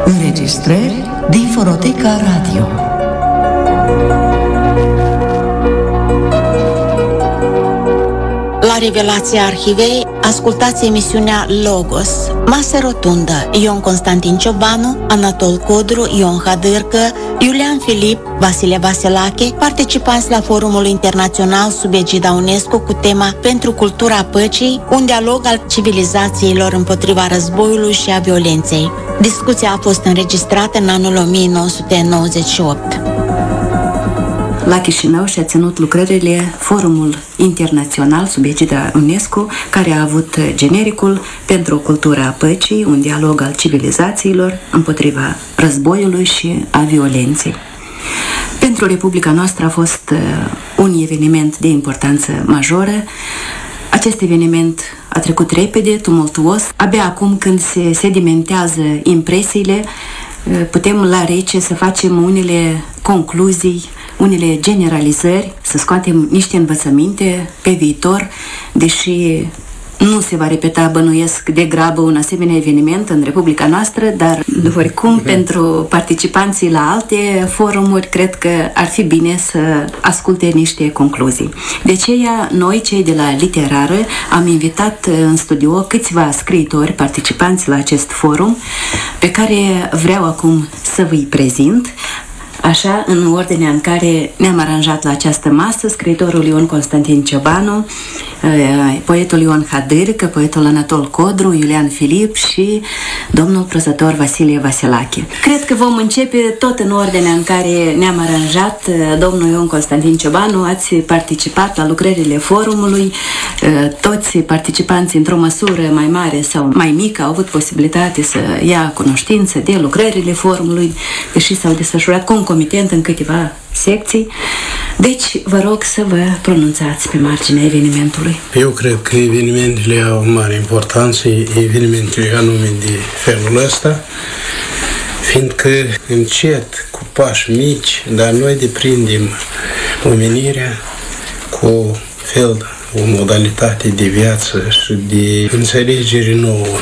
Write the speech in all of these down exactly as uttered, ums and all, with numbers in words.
Înregistrări din Fonoteca Radio. La Revelația Arhivei, ascultați emisiunea Logos, masă rotundă, Ion Constantin Ciobanu, Anatol Codru, Ion Hadârcă, Iulian Filip, Vasile Vaselache, participanți la Forumul Internațional sub egida UNESCO cu tema Pentru cultura păcii, un dialog al civilizațiilor împotriva războiului și a violenței. Discuția a fost înregistrată în anul o mie nouă sute nouăzeci și opt. La Chișinău și-a ținut lucrările Forumul Internațional sub egida UNESCO, care a avut genericul Pentru cultura păcii, un dialog al civilizațiilor împotriva războiului și a violenței. Pentru Republica noastră a fost un eveniment de importanță majoră. Acest eveniment a trecut repede, tumultuos. Abia acum, când se sedimentează impresiile, putem la rece să facem unele concluzii, unele generalizări, să scoatem niște învățăminte pe viitor, deși nu se va repeta, bănuiesc, de grabă un asemenea eveniment în Republica noastră, dar oricum pentru participanții la alte forumuri cred că ar fi bine să asculte niște concluzii. De aceea, noi, cei de la Literară, am invitat în studio câțiva scriitori participanți la acest forum, pe care vreau acum să vă-i prezint. Așa, în ordinea în care ne-am aranjat la această masă: scriitorul Ion Constantin Ciobanu, poetul Ion Hadârcă, poetul Anatol Codru, Iulian Filip și domnul prozător Vasile Vaselache. Cred că vom începe tot în ordinea în care ne-am aranjat. Domnul Ion Constantin Ciobanu, ați participat la lucrările forumului. Toți participanții, într-o măsură mai mare sau mai mică, au avut posibilitate să ia cunoștință de lucrările forumului, deși s-au desfășurat concomitent în câteva secții. Deci, vă rog să vă pronunțați pe marginea evenimentului. Eu cred că evenimentele au mare importanță, evenimentele anume de felul ăsta, fiindcă încet, cu pași mici, dar noi deprindem omenirea cu o fel, o modalitate de viață și de înțelegere nouă.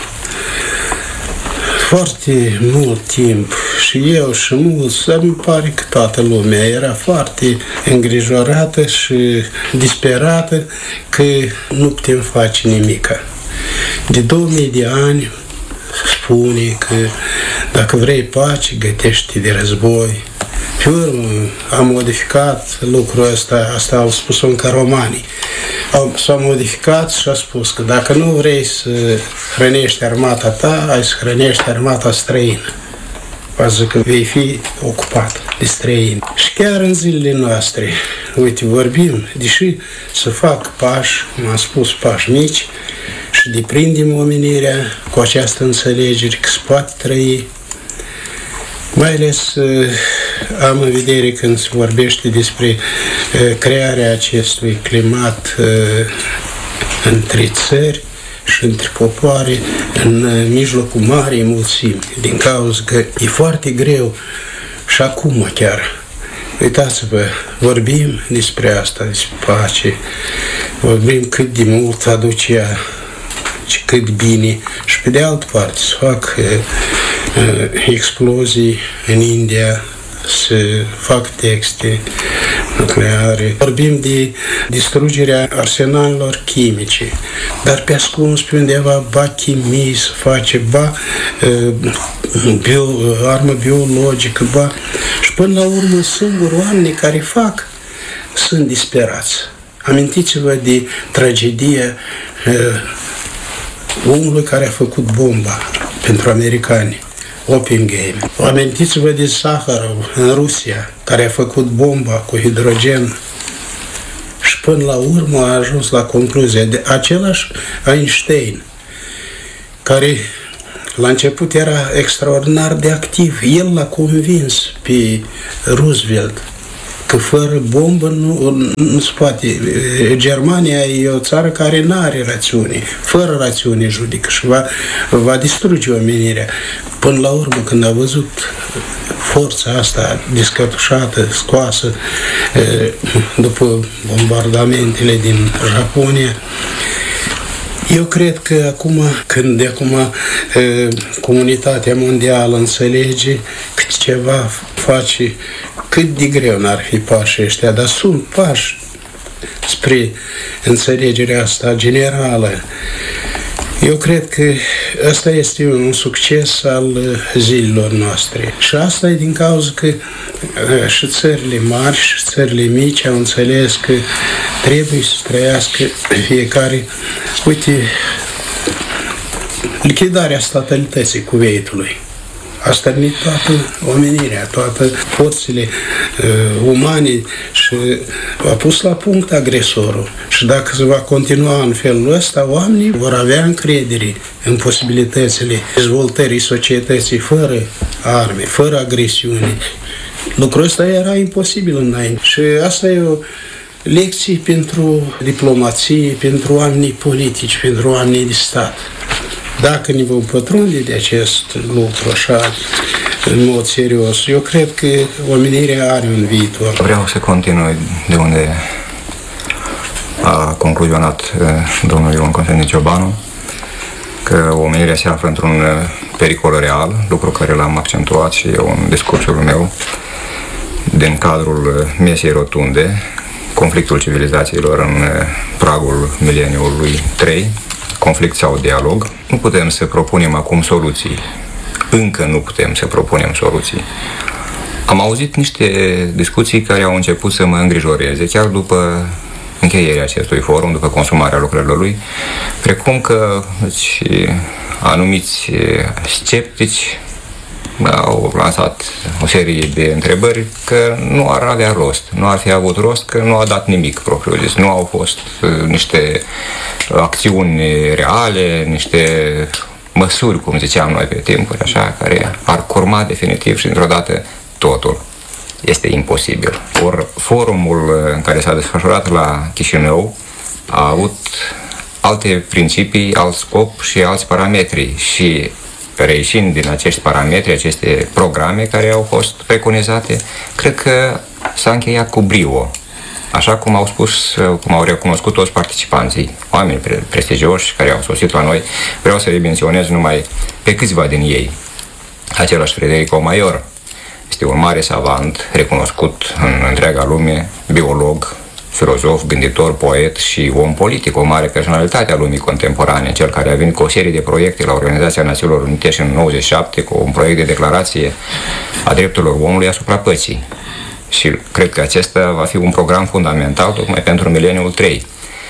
Foarte mult timp și eu și mulți, îmi pare că toată lumea era foarte îngrijorată și disperată că nu putem face nimica. De două mii de ani spune că dacă vrei pace, gătește de război. Pe urmă am modificat lucrul ăsta, asta au spus încă romanii. S-a modificat și a spus că dacă nu vrei să hrănești armata ta, ai să hrănești armata străină. Văză că vei fi ocupat de străini. Și chiar în zilele noastre, uite, vorbim, deși să fac pași, m-am spus pași mici, și deprindem omenirea cu această înțelegere că se poate trăi. Mai ales am în vedere când se vorbește despre uh, crearea acestui climat uh, între țări și între popoare în uh, mijlocul marii mulțimi, din cauza că e foarte greu și acum chiar. Uitați-vă, vorbim despre asta, despre pace, vorbim cât de mult aduce ea și cât bine, și pe de altă parte să fac uh, uh, explozii în India, să fac texte nucleare. Vorbim de distrugerea arsenalelor chimice, dar pe ascuns pe undeva ba chimii să face, ba uh, bio, armă biologică, ba... Și până la urmă singuri oamenii care fac sunt disperați. Amintiți-vă de tragedia uh, omului care a făcut bomba pentru americani, Oppenheimer. Amintiți-vă de Sakharov în Rusia, care a făcut bomba cu hidrogen și până la urmă a ajuns la concluzia de același Einstein, care la început era extraordinar de activ. El l-a convins pe Roosevelt că fără bombă nu, nu se poate. Germania e o țară care nu are rațiune, fără rațiune judică și va, va distruge omenirea. Până la urmă, când a văzut forța asta descătușată, scoasă după bombardamentele din Japonia, Eu cred că acum, când de acum comunitatea mondială înțelege cât ceva face, cât de greu n-ar fi pașii ăștia, dar sunt pași spre înțelegerea asta generală. Eu cred că ăsta este un succes al zilelor noastre. Și asta e din cauza că și țările mari și țările mici au înțeles că trebuie să trăiască fiecare. Uite, lichidarea statalității Kuwaitului a stărnit toată omenirea, toate forțele uh, umane și a pus la punct agresorul. Și dacă se va continua în felul ăsta, oamenii vor avea încredere în posibilitățile dezvoltării societății fără arme, fără agresiune. Lucrul ăsta era imposibil înainte. Și asta e o lecție pentru diplomație, pentru oamenii politici, pentru oamenii de stat. Dacă ne vom pătrunde de acest lucru așa, în mod serios, eu cred că omenirea are un viitor. Vreau să continui de unde a concluzionat domnul Ion Constantin Ciobanu, că omenirea se află într-un pericol real, lucru care l-am accentuat și eu în discursul meu, din cadrul mesei rotunde, conflictul civilizațiilor în pragul mileniului trei, conflict sau dialog. Nu putem să propunem acum soluții. Încă nu putem să propunem soluții. Am auzit niște discuții care au început să mă îngrijoreze, chiar după încheierea acestui forum, după consumarea lucrărilor lui, precum că deci, anumiți sceptici au lansat o serie de întrebări că nu ar avea rost, nu ar fi avut rost, că nu a dat nimic propriu zis, nu au fost uh, niște acțiuni reale, niște măsuri, cum ziceam noi pe timpuri, așa, care ar curma definitiv și dintr-o dată totul. Este imposibil. Or, forumul în care s-a desfășurat la Chișinău a avut alte principii, alt scop și alți parametri și reieșind din acești parametri, aceste programe care au fost preconizate, cred că s-a încheiat cu brio. Așa cum au spus, cum au recunoscut toți participanții, oameni prestigioși care au sosit la noi, vreau să-i menționez numai pe câțiva din ei. Același Federico Maior este un mare savant, recunoscut în întreaga lume, biolog, filozof, gânditor, poet și om politic, o mare personalitate a lumii contemporane, cel care a venit cu o serie de proiecte la Organizația Națiunilor Unite și în nouăzeci și șapte cu un proiect de declarație a drepturilor omului asupra păcii. Și cred că acesta va fi un program fundamental tocmai pentru mileniul trei.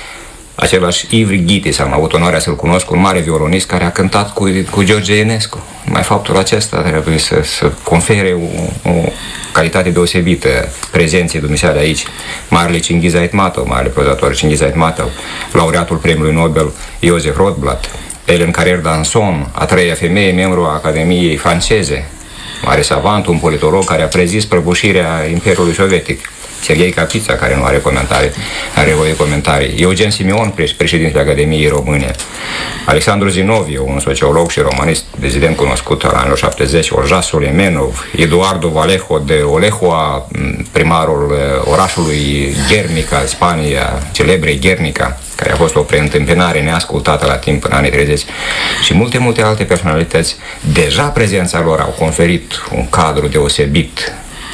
Același Ivry Ghitis, am avut onoarea să-l cunosc, un mare violonist care a cântat cu, cu George Enescu. Mai faptul acesta trebuie să, să confere o, o calitate deosebită prezenței dumisale aici. Marele Cinghiz Aitmatov, marele prozator Cinghiz Aitmatov, laureatul premiului Nobel Joseph Rotblat, Hélène Carrère-Danson, a treia femeie, membru a Academiei franceze, mare savant, un politolog care a prezis prăbușirea Imperiului Sovietic, Serghei Capița, care nu are comentarii, are voie comentarii, Eugen Simion, președintele Academiei Române, Alexandru Zinoviev, un sociolog și romanist dezident cunoscut al anilor șaptezeci, Olja Solemenov, Eduardo Vallejo de Olehua, primarul orașului Guernica, Spania, celebrei Guernica, care a fost o preîntâmpinare neascultată la timp în anii treizeci, și multe, multe alte personalități. Deja prezența lor au conferit un cadru deosebit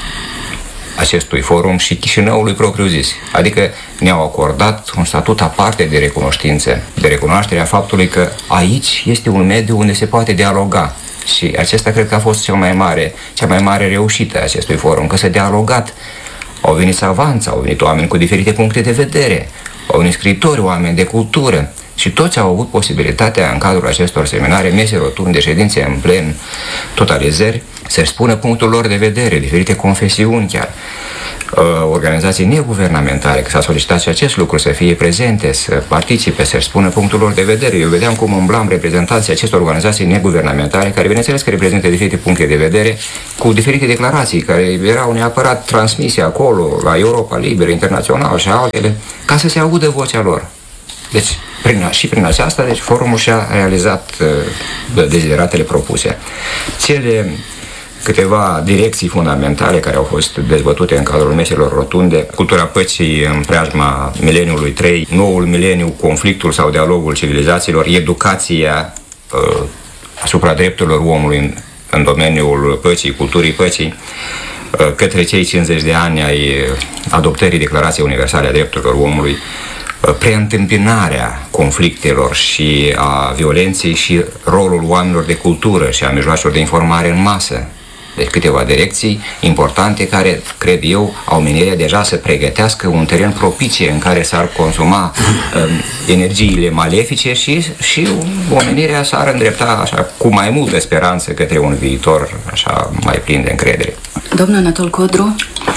acestui forum și Chișinăului propriu zis. Adică ne-au acordat un statut aparte de recunoștință, de recunoașterea faptului că aici este un mediu unde se poate dialoga. Și acesta cred că a fost cel mai mare, cea mai mare reușită a acestui forum, că s-a dialogat. Au venit savanți, au venit oameni cu diferite puncte de vedere, au venit scriitori, oameni de cultură și toți au avut posibilitatea în cadrul acestor seminare, mese rotunde, ședințe în plen, totalizări, să-și spună punctul lor de vedere, diferite confesiuni chiar, organizații neguvernamentale, că s-a solicitat și acest lucru, să fie prezente, să participe, să-și spună punctul lor de vedere. Eu vedeam cum umblam reprezentanții acestor organizații neguvernamentale, care bineînțeles că reprezintă diferite puncte de vedere, cu diferite declarații, care erau neapărat transmise acolo, la Europa Liberă, Internațional și altele, ca să se audă vocea lor. Deci, prin, și prin aceasta, deci, forumul și-a realizat uh, dezideratele propuse. Cele câteva direcții fundamentale care au fost dezbătute în cadrul meselor rotunde: cultura păcii în preajma mileniului trei, noul mileniu, conflictul sau dialogul civilizațiilor, educația uh, asupra drepturilor omului în, în domeniul păcii, culturii păcii, uh, către cei cincizeci de ani ai adoptării Declarației Universale a Drepturilor Omului, preîntâmpinarea conflictelor și a violenței și rolul oamenilor de cultură și a mijloacelor de informare în masă. Deci câteva direcții importante care, cred eu, au menirea deja să pregătească un teren propice în care s-ar consuma um, energiile malefice și, și omenirea s-ar îndrepta așa, cu mai multă speranță către un viitor așa, mai plin de încredere. Domnul Anatol Codru?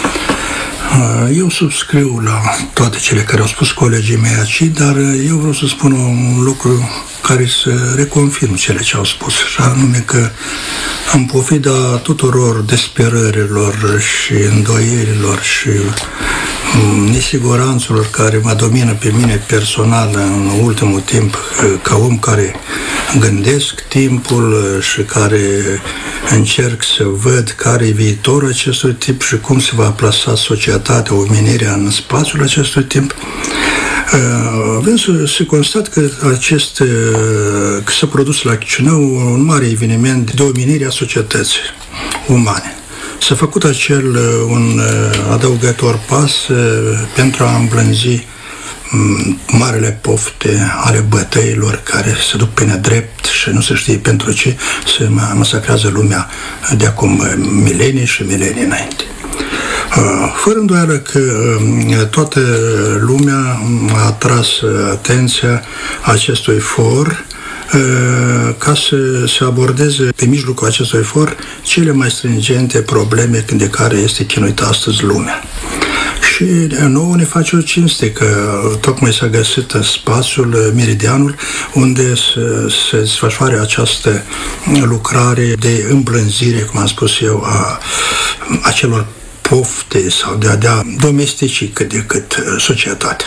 Eu subscriu la toate cele care au spus colegii mei aici, dar eu vreau să spun un lucru care să reconfirm cele ce au spus, și anume că în pofida tuturor desperărilor și îndoierilor și nesiguranțelor care mă domină pe mine personal în ultimul timp, ca om care gândesc timpul și care încerc să văd care e viitorul acestui timp și cum se va plasa societatea, omenirea în spațiul acestui timp, vrem să se constat că acest că s-a produs la Chișinău un mare eveniment de omenire a societății umane. S-a făcut acel un adăugător pas pentru a îmblânzi marele pofte ale bătăilor care se duc pe nedrept și nu se știe pentru ce se masacrează lumea de acum milenii și milenii înainte. Fără îndoială că toată lumea a atras atenția acestui for ca să se abordeze pe mijlocul acestui for cele mai stringente probleme de care este chinuită astăzi lumea. Și nouă ne face o cinste că tocmai s-a găsit spațiul, meridianul, unde să se desfășoare această lucrare de îmblânzire, cum am spus eu, a acelor pofte sau de a, de a domestici cât de cât societatea.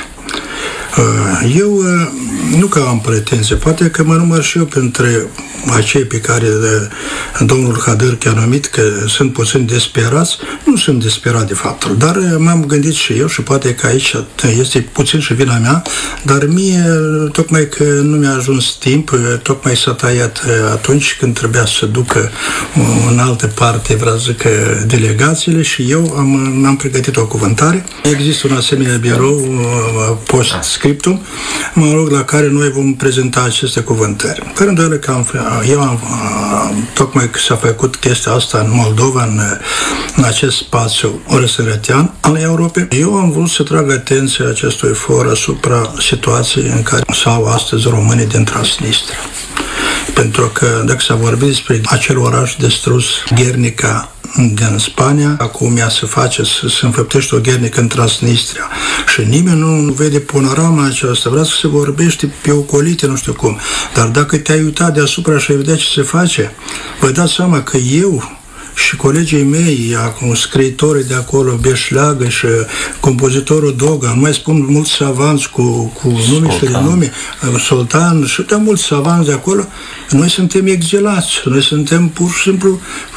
Eu nu că am pretenție, poate că mă număr și eu printre acei pe care domnul Hadârchi a numit că sunt puțin desperați. Nu sunt desperat de faptul, dar m-am gândit și eu și poate că aici este puțin și vina mea, dar mie, tocmai că nu mi-a ajuns timp, tocmai s-a tăiat atunci când trebuia să ducă în altă parte, vreau să zic, delegațiile, și eu am, am pregătit o cuvântare. Există un asemenea birou post-scriptum, mă rog, la care noi vom prezenta aceste cuvântări. Fără îndoială că am, eu am, tocmai că s-a făcut chestia asta în Moldova, în, în acest spațiu răsărătean al Europei, eu am vrut să trag atenția acestui for asupra situației în care s-au astăzi românii din Transnistria. Pentru că dacă s-a vorbit despre acel oraș distrus, Ghernica, din Spania, acum ea se face, să se înfăptește o ghernică în Transnistria și nimeni nu vede panorama aceasta, vrea să se vorbește pe ocolite, nu știu cum, dar dacă te-ai uitat deasupra și ai vedea ce se face, vă dați seama că eu și colegii mei, acum scriitorii de acolo, Beșleagă și compozitorul Doga, nu mai spun mulți savanți cu, cu nume și renume, Sultan și de mulți savanți de acolo, noi suntem exilați, noi suntem pur și simplu,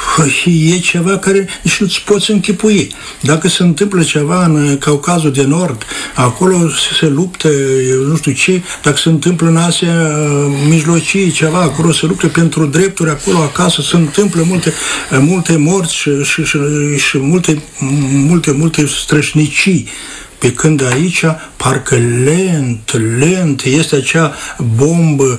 e ceva care nici nu-ți poți închipui. Dacă se întâmplă ceva în Caucazul de Nord, acolo se luptă, nu știu ce, dacă se întâmplă în Asia Mijlocie ceva, acolo se luptă pentru drepturi, acolo acasă se întâmplă multe, multe morți și, și, și, și multe, multe, multe strășnicii. Pe când aici, parcă lent, lent, este acea bombă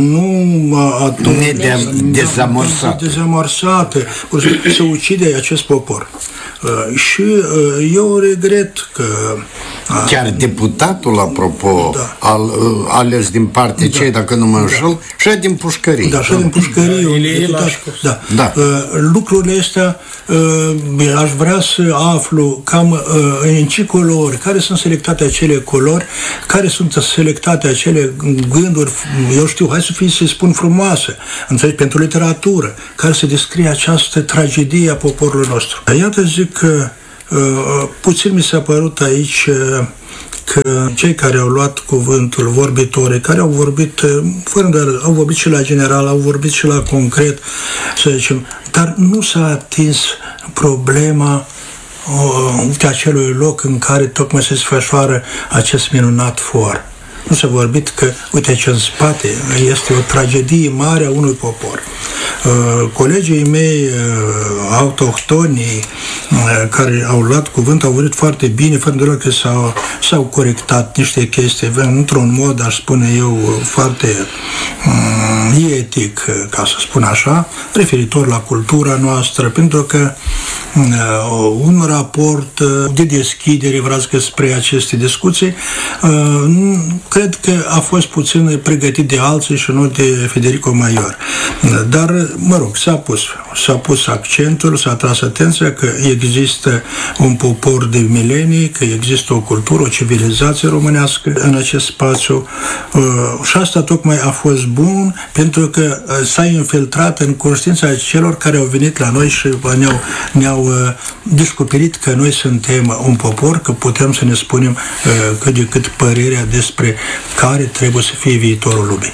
nu atomică, dezamorsată. dezamorsată. Se ucide acest popor. Uh, și uh, eu regret că... Uh, Chiar deputatul, apropo, da. al, uh, ales din partea da. cei, dacă nu mă înșel, da. și din pușcării. Da, și din pușcării. Da. Da. Da. Uh, lucrurile astea uh, aș vrea să aflu cam uh, în ce culori, care sunt selectate acele culori, care sunt selectate acele gânduri, eu știu, hai să fie, să spun, frumoase, înțelegi, pentru literatură, care să descrie această tragedie a poporului nostru. Iată, zic că uh, puțin mi s-a părut aici uh, că cei care au luat cuvântul, vorbitorii, care au vorbit, uh, fără de, au vorbit și la general, au vorbit și la concret, să zicem, dar nu s-a atins problema de acelui loc în care tocmai se desfășoară acest minunat for. Nu s-a vorbit că, uite ce în spate este o tragedie mare a unui popor. Uh, colegii mei uh, autohtoni uh, care au luat cuvânt au vorbit foarte bine, fără doar că s-au, s-au corectat niște chestii într-un mod, aș spune eu, foarte uh, etic, ca să spun așa, referitor la cultura noastră, pentru că uh, un raport uh, de deschidere, vreau că spre aceste discuții, uh, cred că a fost puțin pregătit de alții și nu de Federico Maior. Dar, mă rog, s-a pus, s-a pus accentul, s-a tras atenția că există un popor de milenii, că există o cultură, o civilizație românească în acest spațiu și asta tocmai a fost bun pentru că s-a infiltrat în conștiința celor care au venit la noi și ne-au, ne-au descoperit că noi suntem un popor, că putem să ne spunem cât de cât părerea despre care trebuie să fie viitorul lumii.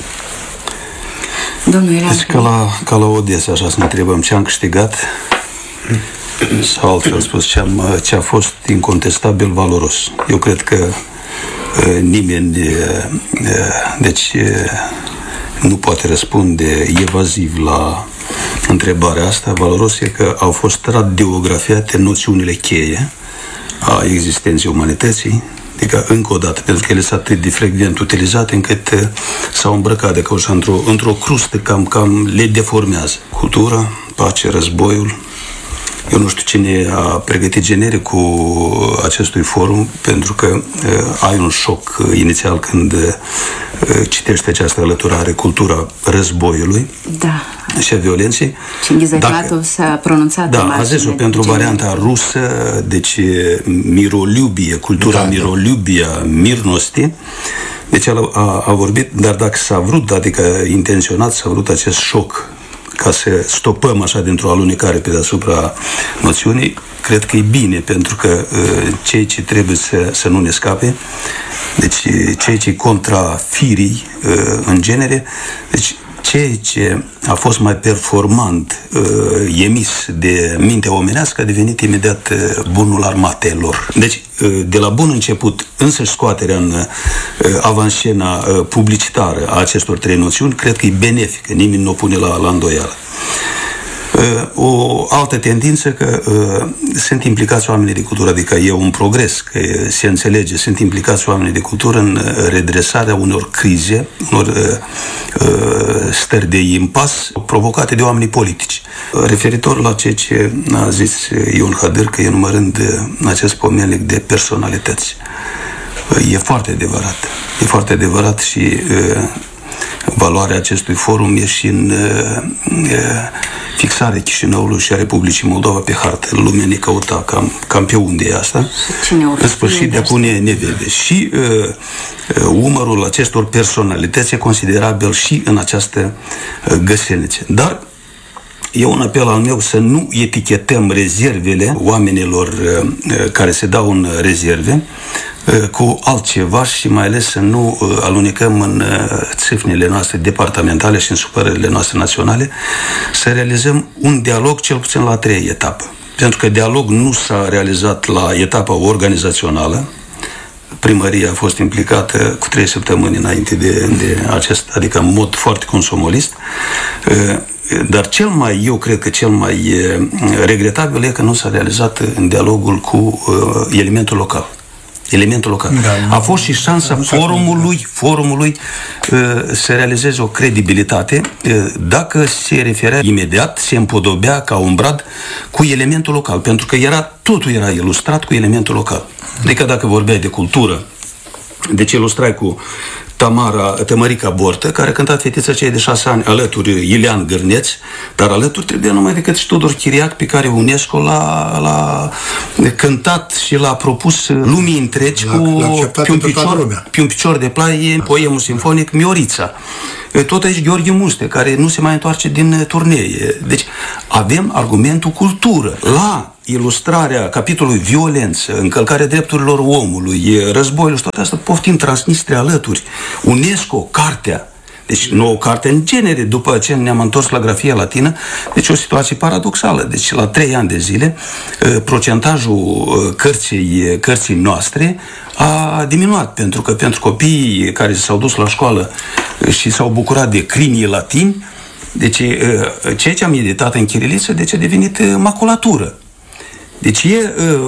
Deci ca la, ca la Odessa, așa să ne întrebăm ce am câștigat sau altfel spus ce, am, ce a fost incontestabil valoros. Eu cred că uh, nimeni uh, deci uh, nu poate răspunde evaziv la întrebarea asta. Valoros e că au fost radiografiate noțiunile cheie a existenței umanității, adică încă o dată, pentru că ele sunt atât de frecvent utilizate încât uh, s-au îmbrăcat de cauza într-o, într-o crustă, cam, cam le deformează. Cultura, pace, războiul. Eu nu știu cine a pregătit genericul acestui forum, pentru că uh, ai un șoc uh, inițial când uh, citești această alăturare, cultura războiului, da, și a violenței. Cinghiz Aitmatov s-a pronunțat. Da, a zis-o pentru varianta rusă, deci miroliubie, cultura da, miroliubia, mirnosti. Deci a, a, a vorbit, dar dacă s-a vrut, adică intenționat s-a vrut acest șoc ca să stopăm așa dintr-o alunecare pe deasupra noțiunii, cred că e bine, pentru că uh, cei ce trebuie să, să nu ne scape, deci cei ce contra firii uh, în genere, deci ceea ce a fost mai performant uh, emis de mintea omenească a devenit imediat uh, bunul armatelor. Deci, uh, de la bun început, însăși scoaterea în uh, avanscena uh, publicitară a acestor trei noțiuni, cred că e benefică, nimeni nu o pune la, la îndoială. O altă tendință că uh, sunt implicați oamenii de cultură, adică e un progres, că se înțelege, sunt implicați oamenii de cultură în redresarea unor crize, unor uh, stări de impas provocate de oamenii politici. Referitor la ceea ce a zis Ion Hadârcă, enumărând acest pomenic de personalități. E foarte adevărat. E foarte adevărat și uh, valoarea acestui forum e și în uh, fixarea Chișinăului și a Republicii Moldova pe hartă. Lumea ne căuta cam, cam pe unde e asta. În sfârșit, de acum ne, ne vede. Și uh, umărul acestor personalități e considerabil și în această uh, găselniță. Dar e un apel al meu să nu etichetăm rezervele oamenilor uh, care se dau în rezerve cu altceva și mai ales să nu alunecăm în țâfnile noastre departamentale și în supărările noastre naționale, să realizăm un dialog cel puțin la a treia etapă. Pentru că dialog nu s-a realizat la etapa organizațională. Primăria a fost implicată cu trei săptămâni înainte de, de acest, adică în mod foarte consomolist. Dar cel mai, eu cred că cel mai regretabil e că nu s-a realizat în dialogul cu elementul local. Elementul local. Da, a fost și șansa forumului, forumului uh, să realizeze o credibilitate uh, dacă se referea imediat, se împodobea ca un brad cu elementul local, pentru că era, totul era ilustrat cu elementul local. Adică dacă vorbeai de cultură, deci ilustrai cu Tamara, Tămărica Bortă, care a cântat Fetița cei de șase ani, alături Ilean Gârneț, dar alături trebuie numai decât și Tudor Chiriac, pe care UNESCO l-a, l-a cântat și l-a propus lumii întregi cu pe un, picior, pe un picior de plaie, poemul simfonic Miorița. Tot aici Gheorghe Muste, care nu se mai întoarce din turnee. Deci avem argumentul cultură. La ilustrarea capitolului violență, încălcarea drepturilor omului, războiul și toate astea, poftim Transnistria alături. UNESCO, cartea. Deci nouă carte în genere, după ce ne-am întors la grafia latină, deci o situație paradoxală. Deci la trei ani de zile, procentajul cărții, cărții noastre a diminuat, pentru că pentru copiii care s-au dus la școală și s-au bucurat de crinii latini, deci ceea ce am editat în chiriliță, deci a devenit maculatură. Deci e uh,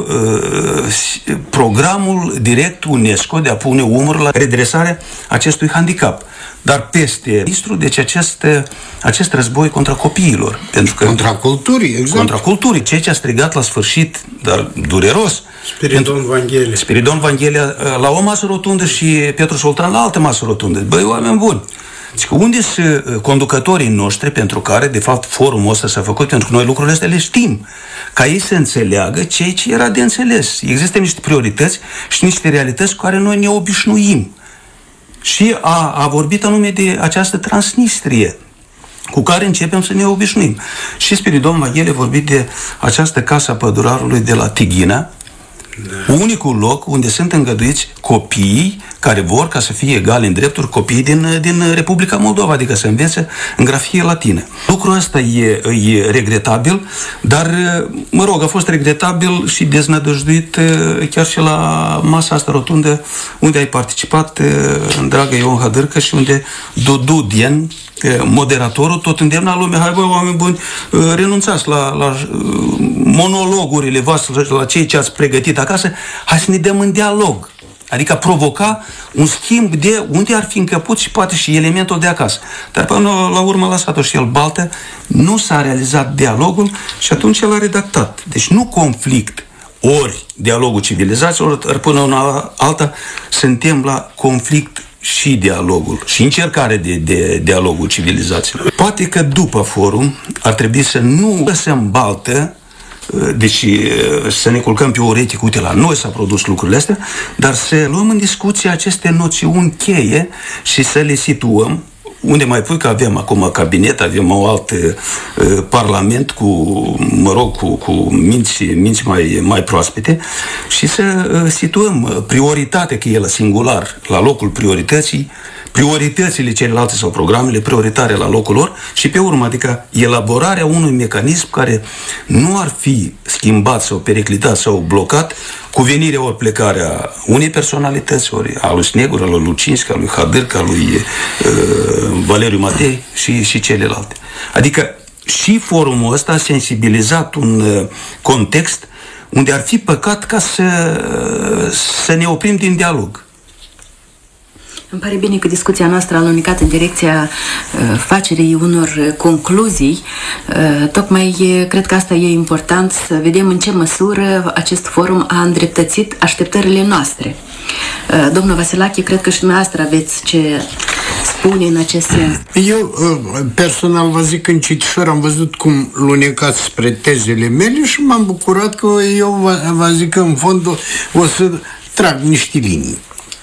uh, programul direct UNESCO de a pune umăr la redresarea acestui handicap. Dar peste ministru, deci acest, acest război contra copiilor. Pentru că contra culturii, exact. Contra culturii, ceea ce a strigat la sfârșit, dar dureros, Spiridon Vanghelia. Spiridon Vanghelia la o masă rotundă și Petru Șoltran la altă masă rotundă. Băi, oameni buni! Deci unde sunt conducătorii noștri pentru care, de fapt, forumul ăsta s-a făcut, pentru că noi lucrurile astea le știm, ca ei să înțeleagă ceea ce era de înțeles. Există niște priorități și niște realități cu care noi ne obișnuim. Și a, a vorbit anume de această Transnistrie, cu care începem să ne obișnuim. Și Spiridon Vanghelia a vorbit de această Casa Pădurarului de la Tighina, da. Unicul loc unde sunt îngăduiți copiii care vor ca să fie egali în drepturi, copiii din, din Republica Moldova, adică să învețe în grafie latină. Lucrul ăsta e, e regretabil, dar, mă rog, a fost regretabil și deznădăjduit chiar și la masa asta rotundă unde ai participat, în dragă Ion Hadârcă, și unde Dudu Dien, moderatorul, tot îndemna lumea: hai, bă, oameni buni, renunțați la, la monologurile voastre, la ceea ce ați pregătit acasă, hai să ne dăm în dialog. Adică provoca un schimb de unde ar fi încăput și poate și elementul de acasă. Dar până la urmă a lăsat-o și el baltă, nu s-a realizat dialogul și atunci el a redactat. Deci nu conflict, ori dialogul civilizațiilor, ori până una alta suntem la conflict și dialogul, și încercare de, de dialogul civilizațiilor. Poate că după forum ar trebui să nu lăsăm baltă, deci să ne culcăm pe o ureche, uite, la noi s-a produs lucrurile astea, dar să luăm în discuție aceste noțiuni cheie și să le situăm. Unde mai pui că avem acum cabinet, avem un alt uh, parlament cu, mă rog, cu, cu minți, minți mai, mai proaspete, și să uh, situăm prioritatea, că e la singular, la locul priorității, prioritățile celelalte sau programele prioritare la locul lor și pe urmă, adică elaborarea unui mecanism care nu ar fi schimbat sau periclitat sau blocat cu venirea ori plecarea unei personalități, ori a lui Snegur, a lui Lucinski, a lui Hadârcă, a lui uh, Valeriu Matei și, și celelalte. Adică și forumul ăsta a sensibilizat un uh, context unde ar fi păcat ca să, uh, să ne oprim din dialog. Îmi pare bine că discuția noastră a alunecat în direcția uh, facerii unor concluzii. Uh, tocmai uh, cred că asta e important, să vedem în ce măsură acest forum a îndreptățit așteptările noastre. Uh, domnul Vasilache, cred că și dumneavoastră aveți ce spune în acest sens. Eu, uh, personal, vă zic, în citișor am văzut cum lunecați spre tezele mele și m-am bucurat că eu vă, vă zic că în fond o să trag niște linii.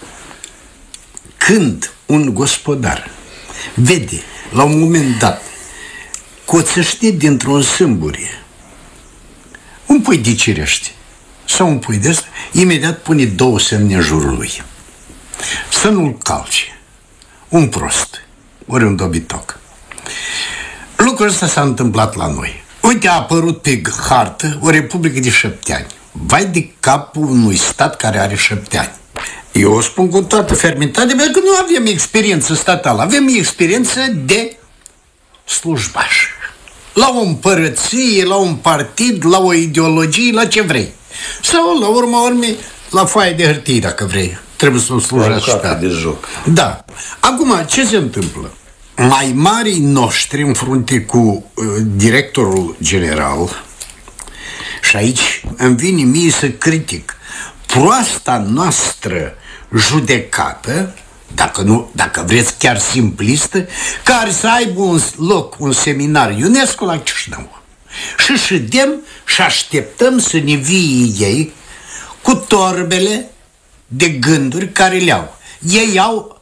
Când un gospodar vede, la un moment dat, coțăște dintr-un sâmbure un pui de cirește sau un pui de ăsta, imediat pune două semne în jurul lui. Să nu-l calce. Un prost, ori un dobitoc. Lucrul ăsta s-a întâmplat la noi. Uite, a apărut pe hartă o republică de șapte ani. Vai de capul unui stat care are șapte ani. Eu o spun cu toată fermitatea, pentru că nu avem experiență statală, avem experiență de slujbaș. La o împărăție, la un partid, la o ideologie, la ce vrei. Sau, la urma urmei, la foaie de hârtie, dacă vrei. Trebuie să o slujești de joc. Da. Acum, ce se întâmplă? Mai marii noștri în frunte cu uh, directorul general, și aici îmi vine mie să critic proasta noastră judecată, dacă, nu, dacă vreți chiar simplistă, care să aibă un loc, un seminar UNESCO la Chișinău. Și ședem și așteptăm să ne vie ei cu torbele de gânduri care le au. Ei au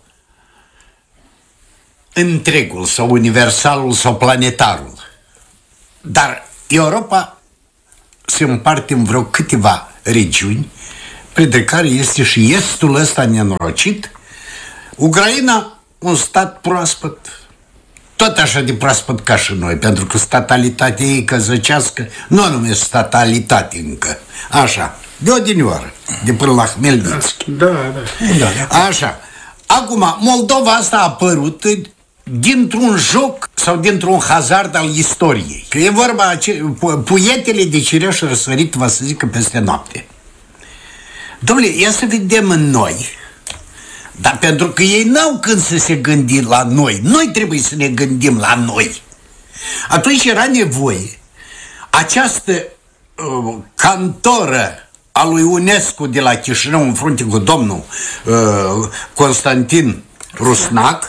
întregul sau universalul sau planetarul. Dar Europa se împarte în vreo câteva regiuni, printre care este și estul ăsta nenorocit. Ucraina un stat proaspăt. Tot așa de proaspăt ca și noi, pentru că statalitatea ei căzăcească nu o numesc statalitate încă. Așa, de odinioară, de până la Hmelniț. Da, da. da. Așa. Acum, Moldova asta a apărut dintr-un joc sau dintr-un hazard al istoriei. Că e vorba, puietele de cireș răsărit, va să zică, peste noapte. Dom'le, ia să vedem în noi. Dar pentru că ei n-au când să se gândi la noi, noi trebuie să ne gândim la noi. Atunci era nevoie această uh, cantoră a lui UNESCO de la Chișinău, în frunte cu domnul uh, Constantin Rusnac,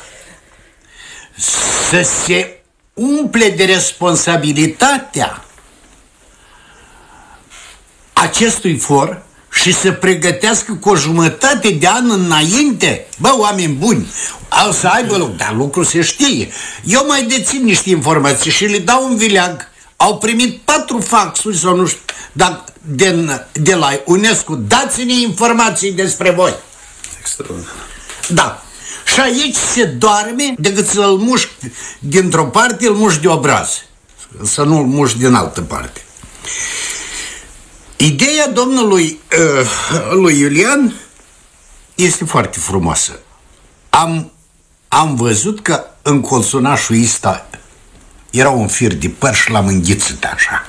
să se umple de responsabilitatea acestui for și să pregătească cu o jumătate de an înainte, bă, oameni buni, au să aibă loc, dar lucru se știe. Eu mai dețin niște informații și le dau un vileag. Au primit patru faxuri sau nu știu, dar de, de la UNESCO, dați-ne informații despre voi. Extraordinar. Da. Și aici se doarme, decât să-l mușc dintr-o parte, îl mușc de obraz. Să nu-l mușc din altă parte. Ideea domnului uh, lui Iulian este foarte frumoasă. Am, am văzut că în colțunașul ăsta era un fir de păr și l-am înghițit așa.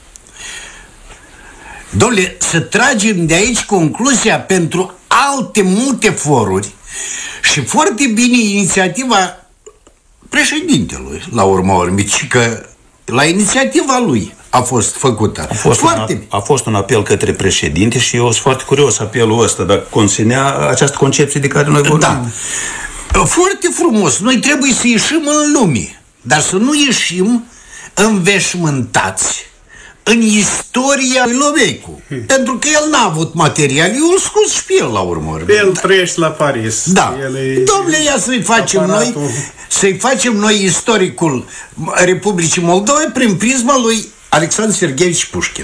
Dom'le, să tragem de aici concluzia pentru alte multe foruri și foarte bine inițiativa președintelui, la urma urmei, că la inițiativa lui a fost făcută. A fost, foarte... un, a fost un apel către președinte și eu sunt foarte curios apelul ăsta, dacă conținea această concepție de care noi vorbim. Da. Foarte frumos. Noi trebuie să ieșim în lume, dar să nu ieșim înveșmântați în istoria lui Lovecu. Hmm. Pentru că el n-a avut material, eu îl scuz și pe el la urmă. El trăiește la Paris. Da. Dom'le, ia să-i facem aparatul. noi să-i facem noi istoricul Republicii Moldova prin prisma lui Alexandru Sergeevici Pușkin.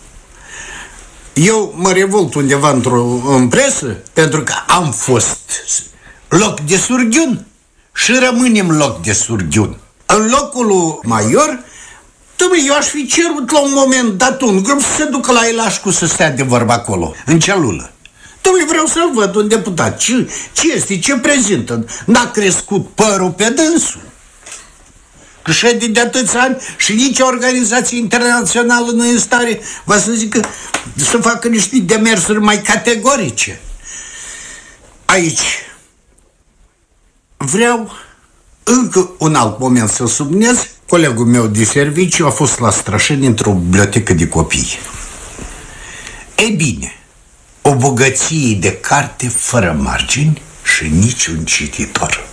Eu mă revolt undeva într-o în presă pentru că am fost loc de surghiun și rămânem loc de surghiun. În locul lui Maior, eu aș fi cerut la un moment dat un grup să se ducă la Elașcu să stea de vorbă acolo, în celulă. Dom'le, vreau să-l văd un deputat. Ce, ce este, ce prezintă? N-a crescut părul pe dânsul. Că șede de atâția ani și nici organizație internațională nu e în stare, va să zică, să facă niște demersuri mai categorice. Aici vreau încă un alt moment să subliniez. Colegul meu de serviciu a fost la Strășeni într-o bibliotecă de copii. Ei bine, o bogăție de carte fără margini și niciun cititor.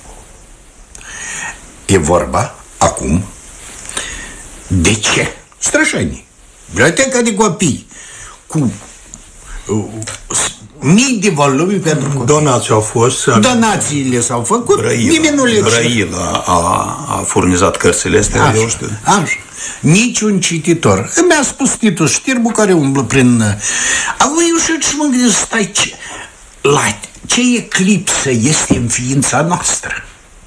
E vorba acum de ce? Strășeni, biblioteca de copii cu uh, mii de volumi pentru copii. Donații au fost. Donațiile s-au făcut. Brăil a, a, a furnizat cărțile astea. Așa, eu știu. Așa. Niciun cititor. Mi-a spus Titu Știrbu, care umblă prin... Acum eu și mă gândesc, stai, ce, la ce eclipsă este în ființa noastră?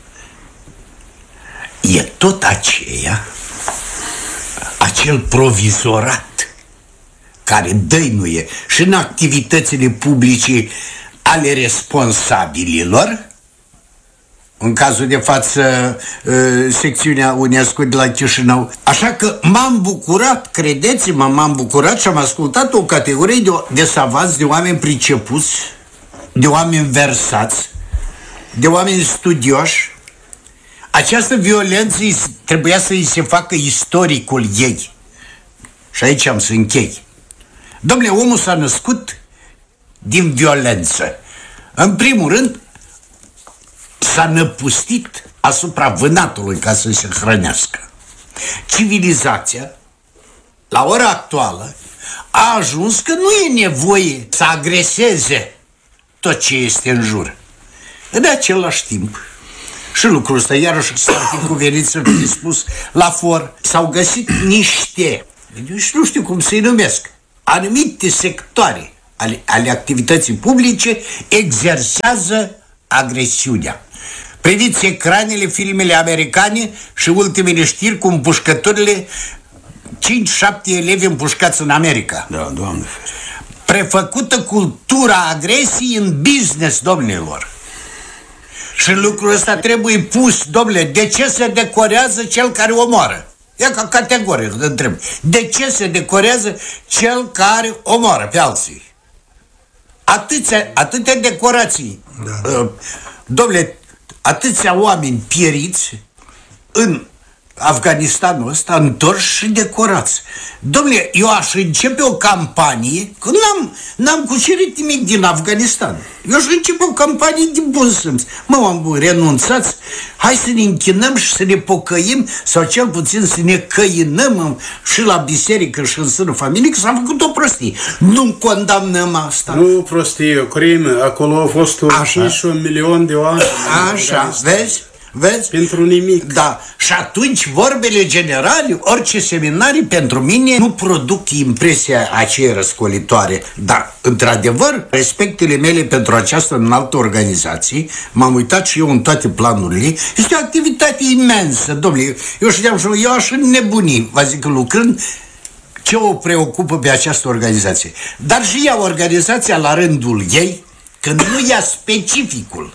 E tot aceea, acel provizorat care dăinuie și în activitățile publice ale responsabililor, în cazul de față secțiunea UNESCO de la Chișinău. Așa că m-am bucurat, credeți-mă, m-am bucurat și am ascultat o categorie de, de savanți, de oameni pricepuți, de oameni versați, de oameni studioși. Această violență trebuia să îi se facă istoricul ei. Și aici am să închei. Dom'le, omul s-a născut din violență. În primul rând, s-a năpustit asupra vânatului ca să se hrănească. Civilizația, la ora actuală, a ajuns că nu e nevoie să agreseze tot ce este în jur. În același timp, și lucrul ăsta, iarăși s-ar fi cuvenit să fie spus la for, s-au găsit niște, nu știu cum să-i numesc, anumite sectoare ale, ale activității publice exersează agresiunea. Priviți ecranele, filmele americane și ultimele știri cu împușcăturile, cinci șapte elevi împușcați în America. Da, Doamne. Prefăcută cultura agresiei în business, domnilor. Și lucrul ăsta trebuie pus, domnule, de ce se decorează cel care omoară? E ca categoric, îl întreb. De ce se decorează cel care omoară pe alții? Atâția, atâtea decorații. Da, da. Domnule, atâția oameni pieriți în Afganistanul ăsta, întorși și decorați. Dom'le, eu aș începe o campanie, că n-am, n-am cucerit nimic din Afganistan. Eu aș începe o campanie din bun simț. Mă, oameni buni, renunțați, hai să ne închinăm și să ne pocăim, sau cel puțin să ne căinăm și la biserică și în sânul familiei, că s-a făcut o prostie. Nu condamnăm asta. Nu prostie, o crimă. Acolo a fost uciși un milion de oameni. Așa, vezi? Vezi? Pentru nimic. Da. Și atunci vorbele generale, orice seminarii pentru mine nu produc impresia aceea răscolitoare. Dar, într-adevăr, respectele mele pentru această înaltă organizație, m-am uitat și eu în toate planurile, este o activitate imensă, domnule. Eu știam și eu aș înnebuni, vă zic, lucrând, ce o preocupă pe această organizație. Dar și ea, organizația la rândul ei, când nu ia specificul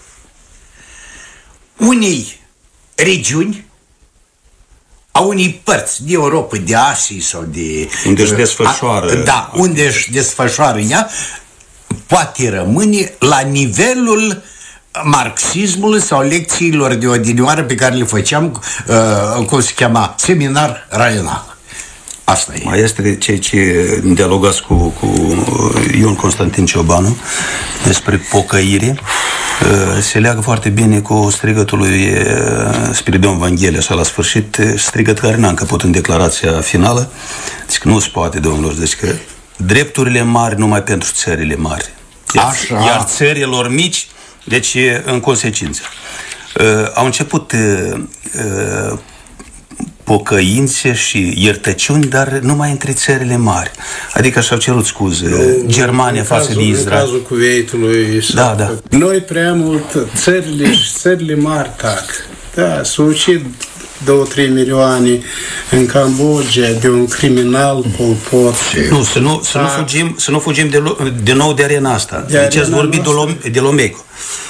unei regiuni, a unei părți de Europa, de Asia sau de... Unde își desfășoară. A, da, unde își desfășoară ea, poate rămâne la nivelul marxismului sau lecțiilor de odinioară pe care le făceam, uh, cum se cheama, seminar raional. Asta e. Mai este ceea ce dialogați cu, cu Ion Constantin Ciobanu despre pocăire. Se leagă foarte bine cu strigătul lui Spiridon Vanghelia, așa la sfârșit, strigăt care n-a încăput în declarația finală. Deci că nu se poate, domnilor, deci că drepturile mari numai pentru țările mari. Așa. Iar țărilor mici, deci în consecință. Au început pocăințe și iertăciuni, dar numai între țările mari. Adică și-au cerut scuze nu, Germania față cazul, de Israel. În cazul Cuveitului. Da, da. Noi prea mult, țările și țările mari tac. Da, s-au ucid două, trei milioane în Cambodgia de un criminal Pol Pot. Nu, să nu, să nu fugim, să nu fugim de, de nou de arena asta. De deci ați vorbit de, de Lomeco.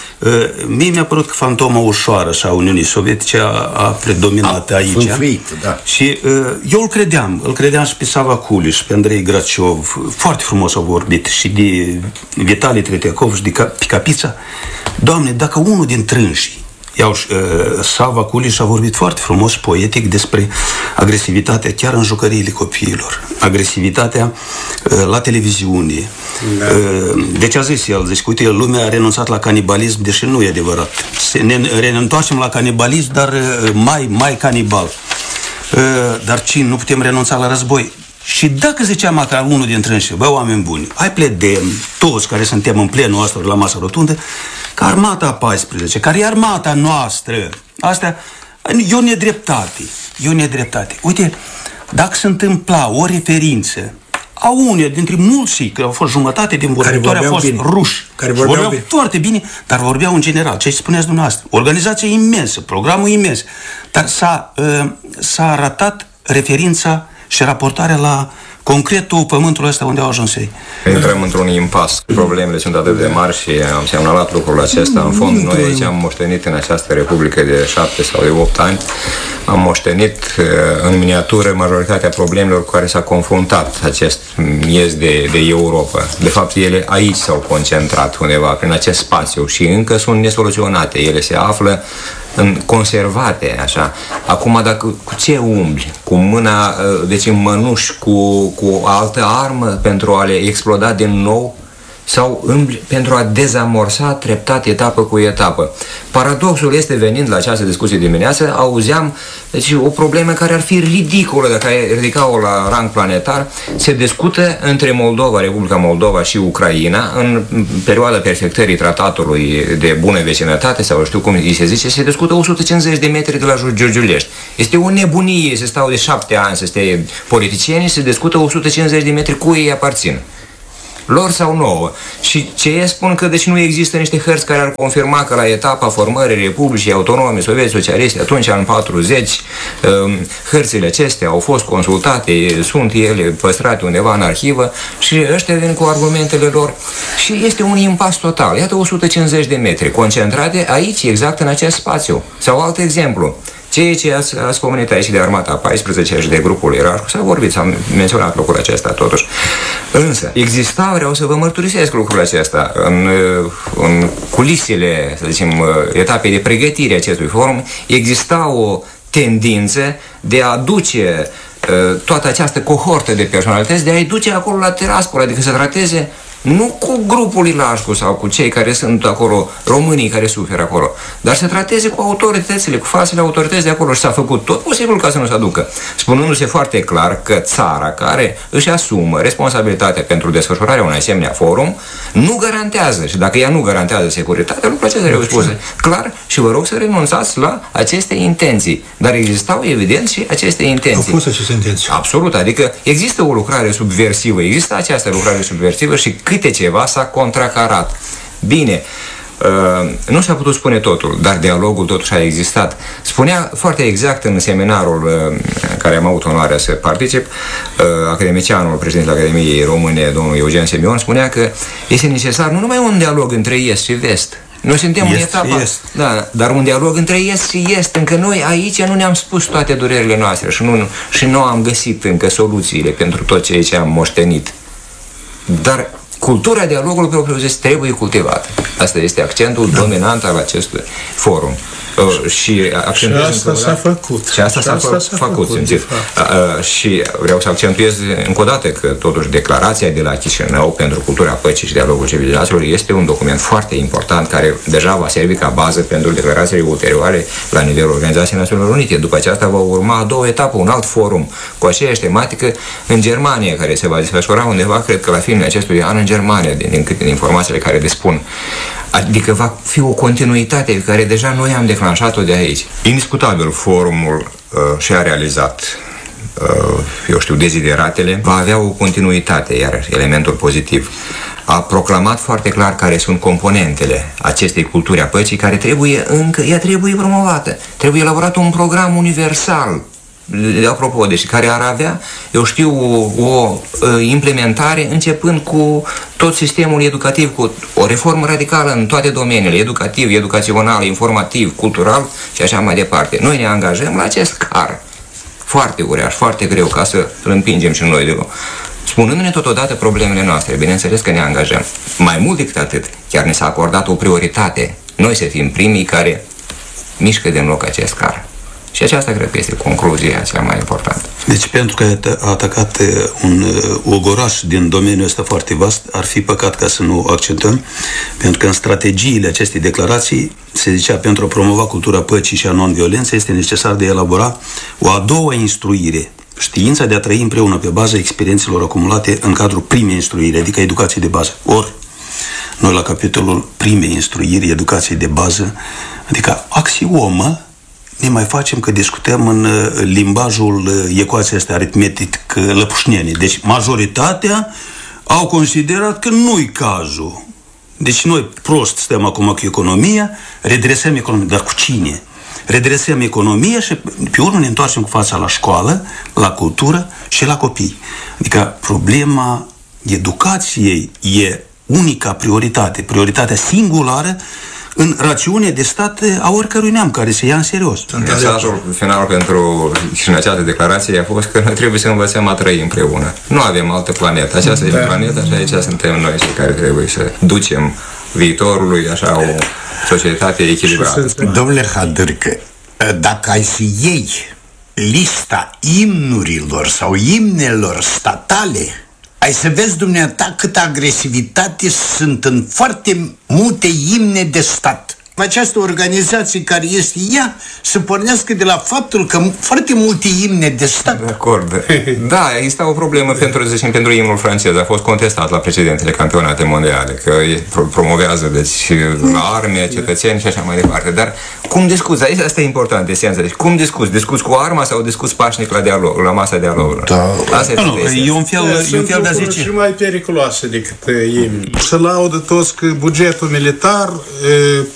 Mie mi-a părut că fantoma ușoară și a Uniunii Sovietice a, a predominat a, aici. Fânfuit, da. Și eu îl credeam, îl credeam și pe Sava Kuliș, pe Andrei Graciov, foarte frumos au vorbit, și de Vitali Tretiakov și de Picapița. Doamne, dacă unul din trânșii, iau, uh, Sava Kuliș a vorbit foarte frumos, poetic, despre agresivitatea chiar în jucăriile copiilor, agresivitatea uh, la televiziune. Da. Uh, deci a zis el, zice, uite, lumea a renunțat la canibalism, deși nu e adevărat. Se, ne reîntoarcem la canibalism, dar uh, mai, mai canibal. Uh, dar cine, nu putem renunța la război? Și dacă ziceam măcar unul dintre înși, bă, oameni buni, hai pledem, toți care suntem în plenul ăsta la masă rotundă, că armata a paisprezece, care e armata noastră, astea, e o nedreptate, e o nedreptate. Uite, dacă se întâmpla o referință a uneia dintre mulți, că au fost jumătate din vorbitori, au fost bine. ruși, care vorbeau, vorbeau bine. foarte bine, dar vorbeau în general, ce spuneați dumneavoastră, organizație imensă, programul imens, dar s-a, uh, s-a ratat referința și raportarea la concretul pământul ăsta unde au ajuns ei. Intrăm într-un impas. Problemele sunt atât de mari și am semnalat lucrul acesta. În fond, noi aici am moștenit în această republică de șapte sau de opt ani, am moștenit în miniatură majoritatea problemelor cu care s-a confruntat acest miez de, de Europa. De fapt, ele aici s-au concentrat undeva, prin acest spațiu, și încă sunt nesoluționate. Ele se află în conservate, așa. Acum, dacă cu ce umbli? Cu mâna, deci în mănuși, cu, cu o altă armă pentru a le exploda din nou? Sau umbli pentru a dezamorsa treptat, etapă cu etapă? Paradoxul este, venind la această discuție dimineață, auzeam deci, o problemă care ar fi ridicolă dacă ai ridica-o la rang planetar. Se discută între Moldova, Republica Moldova și Ucraina, în perioada perfectării tratatului de bună vecinătate, sau știu cum îi se zice, se discută o sută cincizeci de metri de la Giurgiulești. Este o nebunie să stau de șapte ani să stea politicieni, se discută o sută cincizeci de metri cu ei aparțin. lor sau nouă. Și ce ei spun că deci nu există niște hărți care ar confirma că la etapa formării Republicii Autonome Sovietice Socialiste, atunci în patruzeci, hărțile acestea au fost consultate, sunt ele păstrate undeva în arhivă și ăștia vin cu argumentele lor și este un impas total. Iată o sută cincizeci de metri concentrate aici, exact în acest spațiu. Sau alt exemplu. Ceea ce ați, ați comunicat aici de Armata paisprezece și de grupul Irașcu, s-a vorbit, s-a menționat lucrul acesta totuși. Însă, exista, vreau să vă mărturisesc lucrul acesta, în, în culisele, să zicem, etapei de pregătire a acestui forum, exista o tendință de a duce toată această cohortă de personalități, de a-i duce acolo la Tiraspol, adică să trateze nu cu grupul Ilașcu sau cu cei care sunt acolo, românii care suferă acolo, dar să trateze cu autoritățile, cu fațele autorități de acolo și s-a făcut tot posibil ca să nu se aducă, spunându-se foarte clar că țara care își asumă responsabilitatea pentru desfășurarea unui asemenea forum nu garantează, și dacă ea nu garantează securitatea, lucrul acesta trebuie spus clar și vă rog să renunțați la aceste intenții. Dar existau evident și aceste intenții. Au fost aceste intenții. Absolut, adică există o lucrare subversivă, există această lucrare subversivă și câte ceva s-a contracarat. Bine, uh, nu s-a putut spune totul, dar dialogul totuși a existat. Spunea foarte exact în seminarul uh, în care am avut onoarea să particip, uh, academicianul, președintele Academiei Române, domnul Eugen Semion, spunea că este necesar nu numai un dialog între Est și Vest. Noi suntem în etapa, da, dar un dialog între Est și Est, încă noi aici nu ne-am spus toate durerile noastre și nu, și nu am găsit încă soluțiile pentru tot ceea ce am moștenit. Dar cultura dialogului propriu-zis trebuie cultivată. Asta este accentul da. dominant al acestui forum. Uh, și, și asta s-a făcut. Și asta s-a, s-a, s-a făcut, făcut uh, și vreau să accentuez încă o dată că totuși declarația de la Chișinău pentru cultura păcii și dialogul civilizațiilor este un document foarte important care deja va servi ca bază pentru declarațiile ulterioare la nivelul Organizației Națiunilor Unite. După aceasta va urma a doua etapă, un alt forum cu aceeași tematică în Germania, care se va desfășura undeva, cred că la finul acestui an în Germania, din, din câte informațiile care dispun. Adică va fi o continuitate pe care deja noi am declanșat-o de aici. Indiscutabil, forumul uh, și-a realizat, uh, eu știu, dezideratele, va avea o continuitate, iar elementul pozitiv. A proclamat foarte clar care sunt componentele acestei culturi a păcii, care trebuie încă, ea trebuie promovată. Trebuie elaborat un program universal, apropo, deci care ar avea, eu știu, o, o implementare începând cu tot sistemul educativ, cu o reformă radicală în toate domeniile, educativ, educațional, informativ, cultural și așa mai departe. Noi ne angajăm la acest car foarte uriaș, foarte greu, ca să îl împingem și noi de nou. Spunându-ne totodată problemele noastre, bineînțeles că ne angajăm. Mai mult decât atât, chiar ne s-a acordat o prioritate. Noi să fim primii care mișcă din loc acest car. Și aceasta cred că este concluzia cea mai importantă. Deci pentru că a atacat un ogoraș din domeniul ăsta foarte vast, ar fi păcat ca să nu accentăm, pentru că în strategiile acestei declarații se zicea pentru a promova cultura păcii și a non-violenței este necesar de a elabora o a doua instruire, știința de a trăi împreună pe baza experiențelor acumulate în cadrul primei instruiri, adică educației de bază. Ori, noi la capitolul primei instruiri, educației de bază, adică axiomă, ne mai facem că discutăm în limbajul ecuației astea aritmetic lăpușnene. Deci majoritatea au considerat că nu-i cazul. Deci noi prost stăm acum cu economia, redresăm economia. Dar cu cine? Redresăm economia și pe urmă ne întoarcem cu fața la școală, la cultură și la copii. Adică problema educației e unica prioritate, prioritatea singulară în rațiune de stat a oricărui neam care se ia în serios. Mesajul final pentru și în această declarație a fost că noi trebuie să învățăm a trăi împreună. Nu avem altă planetă. Aceasta da. este planeta și aici suntem noi cei care trebuie să ducem viitorului așa o societate echilibrată. Domnule Hadârcă, dacă ai să iei lista imnurilor sau imnelor statale, ai să vezi, dumneata, câtă agresivitate sunt în foarte multe imne de stat. această organizație care este ea să pornească de la faptul că foarte multe imne de stat. De acord. Da, există o problemă pentru, zicem, pentru imnul francez. A fost contestat la precedentele campionate mondiale, că promovează deci arme, cetățeni și așa mai departe. Dar cum discuți? Aici asta e important, esența. Deci cum discuți? Discuți cu arma sau discuți pașnic la dialog, la masa dialogului? Da. Asta nu, nu, e un fel, e un fel de a Sunt zice. și mai periculoase decât imn. Se laudă toți că bugetul militar